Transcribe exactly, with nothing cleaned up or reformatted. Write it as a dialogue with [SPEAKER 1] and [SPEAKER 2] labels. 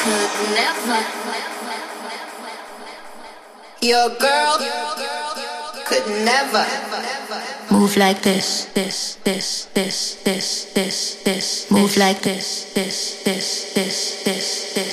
[SPEAKER 1] Your girl could never move like this, this, this, this, this, this, this. Move like this, this, this, this, this, this.